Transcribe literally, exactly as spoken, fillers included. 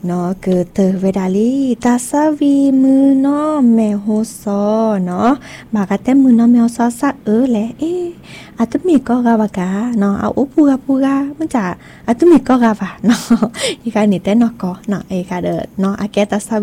เนาะคือเธอเวดาลีตาซาวีมือเนาะแมวโฮซอเนาะมากะแต่มือเนาะแมวซอซะเออแหละเออาตมีก็กะวากาเนาะเอาอุปูกะปูกะมันจะอาตมีก็กะวะเนาะอีกานี่แต่เนาะก็เนาะไอ้กะเด้อเนาะอาแกตาซา